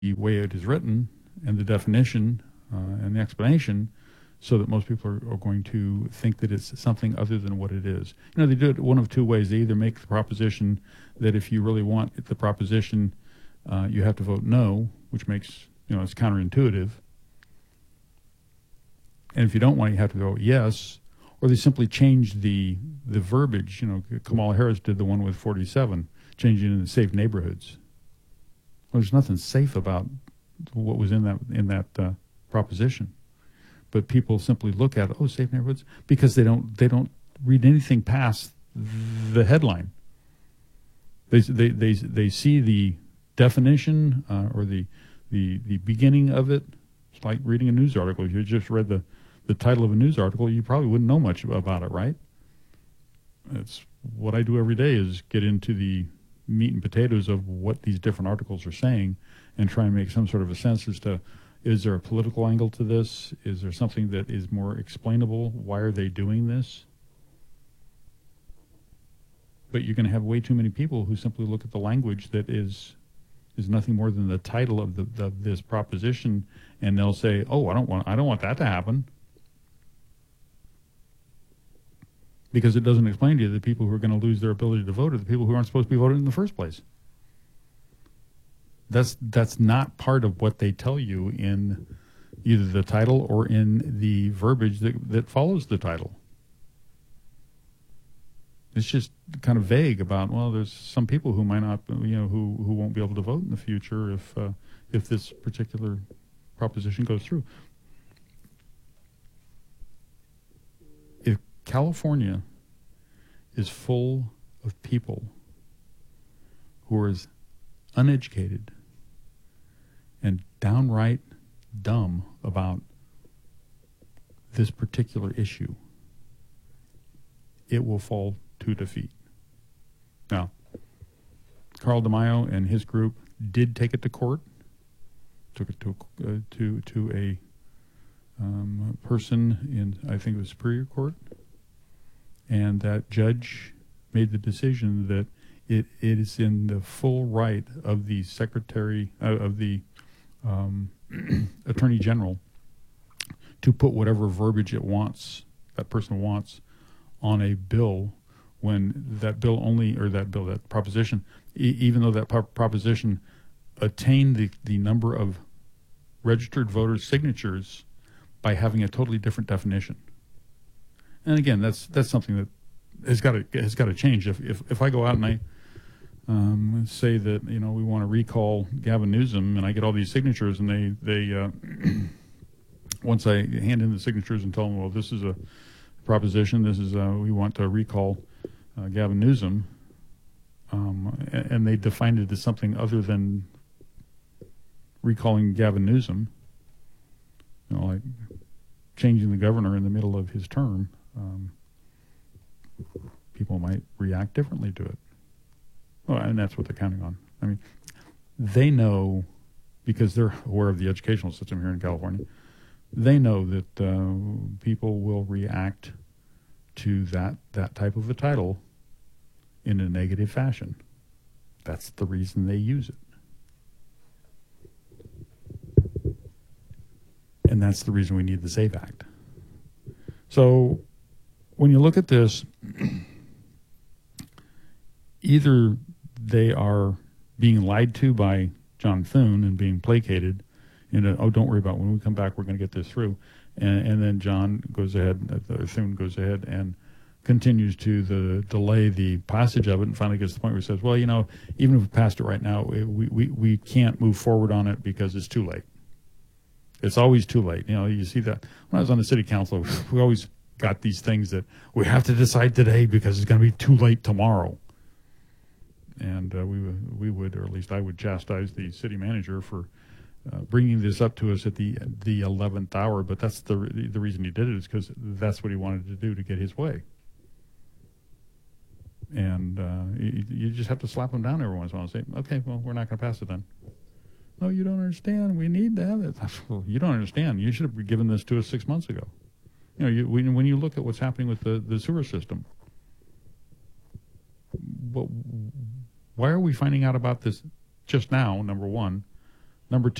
way it is written and the definition and the explanation, so that most people are going to think that it's something other than what it is. You know, they do it one of two ways. They either make the proposition that if you really want the proposition, you have to vote no, which makes, you know, it's counterintuitive. And if you don't want it, you have to vote yes. Or they simply change the verbiage. You know, Kamala Harris did the one with 47, changing it into safe neighborhoods. Well, there's nothing safe about what was in that proposition. But people simply look at, oh, safe neighborhoods, because they don't read anything past the headline. They see the definition or the beginning of it. It's like reading a news article. If you just read the title of a news article, you probably wouldn't know much about it, right? It's what I do every day is get into the meat and potatoes of what these different articles are saying and try and make some sort of a sense as to, is there a political angle to this? Is there something that is more explainable? Why are they doing this? But you're going to have way too many people who simply look at the language that is nothing more than the title of this proposition, and they'll say, "Oh, I don't want that to happen," because it doesn't explain to you the people who are going to lose their ability to vote are the people who aren't supposed to be voting in the first place. That's not part of what they tell you in either the title or in the verbiage that follows the title. It's just kind of vague about, well, there's some people who might not, you know, who won't be able to vote in the future if this particular proposition goes through. If California is full of people who are as uneducated and downright dumb about this particular issue, it will fall to defeat. Now, Carl DeMaio and his group did take it to court, took it to a person in, I think it was Superior Court, and that judge made the decision that it is in the full right of the Secretary of the Attorney General to put whatever verbiage that person wants on a bill, when that proposition, even though that proposition attained the number of registered voters' signatures by having a totally different definition. And again, that's something that has got to change. If I go out and I say that, you know, we want to recall Gavin Newsom, and I get all these signatures, and they once I hand in the signatures and tell them, well, this is a proposition, this is we want to recall Gavin Newsom, and they defined it as something other than recalling Gavin Newsom, you know, like changing the governor in the middle of his term, people might react differently to it. Well, and that's what they're counting on. I mean, they know, because they're aware of the educational system here in California, they know that people will react to that type of a title in a negative fashion. That's the reason they use it. And that's the reason we need the SAVE Act. So when you look at this, either they are being lied to by John Thune and being placated, and oh, don't worry about it. When we come back, we're going to get this through. And then John goes ahead, or Thune goes ahead and continues to delay the passage of it, and finally gets to the point where he says, well, you know, even if we passed it right now, we can't move forward on it because it's too late. It's always too late. You know, you see that. When I was on the city council, we always got these things that we have to decide today because it's going to be too late tomorrow. And we would, or at least I would, chastise the city manager for bringing this up to us at the 11th hour. But that's the reason he did it, is because that's what he wanted to do to get his way. And you just have to slap him down every once in a while and say, okay, well, we're not going to pass it then. No, you don't understand. We need to have it. Well, you don't understand. You should have given this to us 6 months ago. You know, when you look at what's happening with the sewer system, why are we finding out about this just now, number one? Number